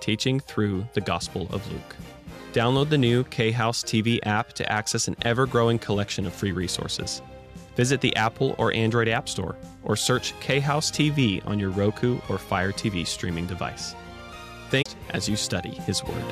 teaching through the Gospel of Luke. Download the new K-House TV app to access an ever-growing collection of free resources. Visit the Apple or Android App Store or search K-House TV on your Roku or Fire TV streaming device. Think as you study His Word.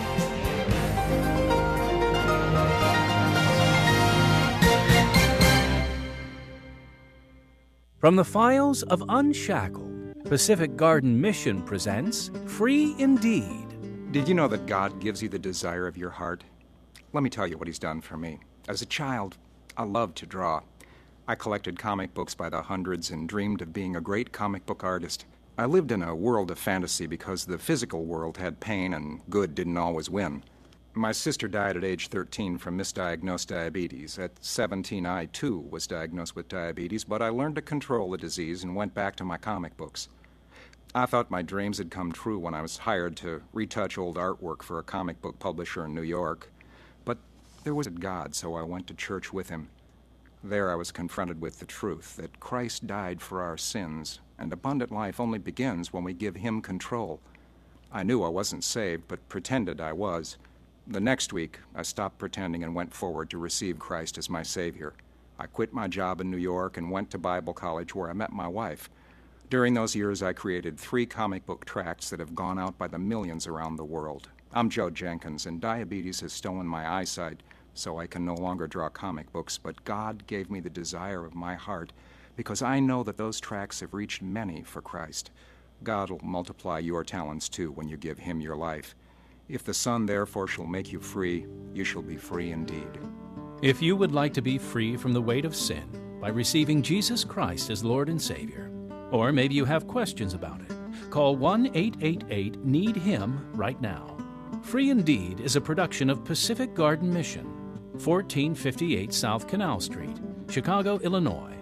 From the files of Unshackled, Pacific Garden Mission presents Free Indeed. Did you know that God gives you the desire of your heart? Let me tell you what He's done for me. As a child, I loved to draw. I collected comic books by the hundreds and dreamed of being a great comic book artist. I lived in a world of fantasy because the physical world had pain and good didn't always win. My sister died at age 13 from misdiagnosed diabetes. At 17, I, too, was diagnosed with diabetes, but I learned to control the disease and went back to my comic books. I thought my dreams had come true when I was hired to retouch old artwork for a comic book publisher in New York. But there was a God, so I went to church with Him. There I was confronted with the truth that Christ died for our sins, and abundant life only begins when we give Him control. I knew I wasn't saved, but pretended I was. The next week, I stopped pretending and went forward to receive Christ as my Savior. I quit my job in New York and went to Bible college where I met my wife. During those years, I created 3 comic book tracts that have gone out by the millions around the world. I'm Joe Jenkins, and diabetes has stolen my eyesight, so I can no longer draw comic books, but God gave me the desire of my heart because I know that those tracts have reached many for Christ. God will multiply your talents too when you give Him your life. If the Son therefore shall make you free, you shall be free indeed. If you would like to be free from the weight of sin by receiving Jesus Christ as Lord and Savior, or maybe you have questions about it, call 1-888-NEED-HIM right now. Free Indeed is a production of Pacific Garden Mission, 1458 South Canal Street, Chicago, Illinois,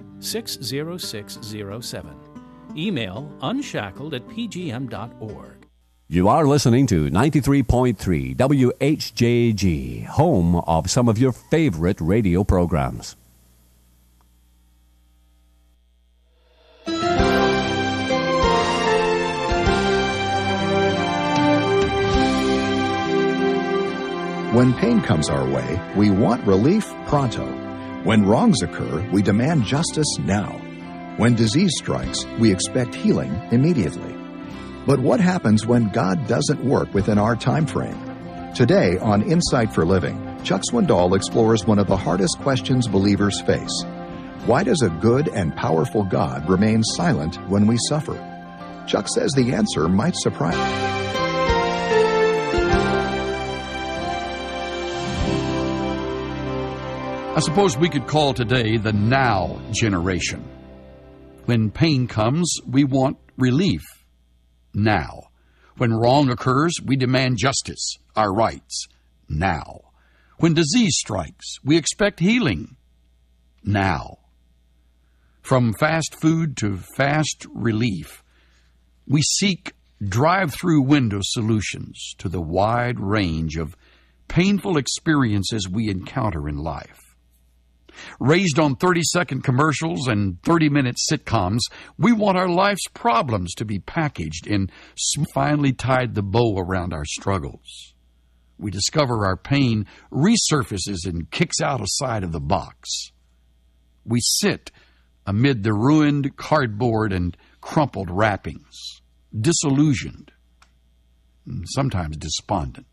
60607. Email unshackled@pgm.org. You are listening to 93.3 WHJG, home of some of your favorite radio programs. When pain comes our way, we want relief pronto. When wrongs occur, we demand justice now. When disease strikes, we expect healing immediately. But what happens when God doesn't work within our time frame? Today on Insight for Living, Chuck Swindoll explores one of the hardest questions believers face. Why does a good and powerful God remain silent when we suffer? Chuck says the answer might surprise you. I suppose we could call today the now generation. When pain comes, we want relief now. When wrong occurs, we demand justice, our rights now. When disease strikes, we expect healing now. From fast food to fast relief, we seek drive-through window solutions to the wide range of painful experiences we encounter in life. Raised on 30-second commercials and 30-minute sitcoms, we want our life's problems to be packaged in finely tied the bow around our struggles. We discover our pain resurfaces and kicks out a side of the box. We sit amid the ruined cardboard and crumpled wrappings, disillusioned, and sometimes despondent.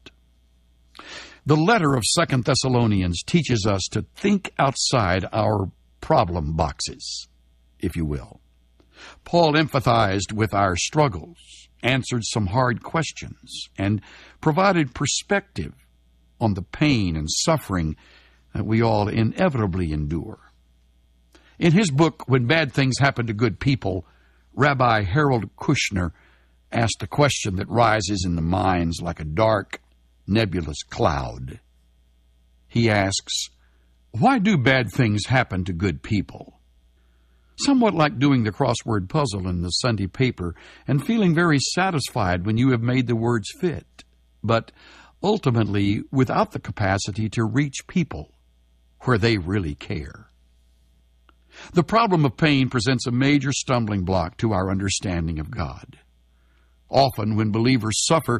The letter of 2 Thessalonians teaches us to think outside our problem boxes, if you will. Paul empathized with our struggles, answered some hard questions, and provided perspective on the pain and suffering that we all inevitably endure. In his book, When Bad Things Happen to Good People, Rabbi Harold Kushner asked a question that rises in the minds like a dark, nebulous cloud. He asks, why do bad things happen to good people? Somewhat like doing the crossword puzzle in the Sunday paper and feeling very satisfied when you have made the words fit, but ultimately without the capacity to reach people where they really care. The problem of pain presents a major stumbling block to our understanding of God. Often when believers suffer,